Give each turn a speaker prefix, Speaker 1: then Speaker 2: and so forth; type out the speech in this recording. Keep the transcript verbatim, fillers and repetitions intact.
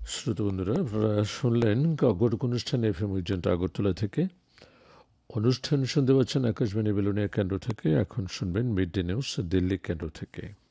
Speaker 1: শ্রোতবন্ধুরা, আপনারা শুনলেন গড় অনুষ্ঠান এফ এম উইজেন্ট আগরতলা থেকে। অনুষ্ঠান শুনতে পাচ্ছেন আকাশবাণী বেলুনিয়া কেন্দ্র থেকে। এখন শুনবেন মিড ডে নিউজ দিল্লি কেন্দ্র থেকে।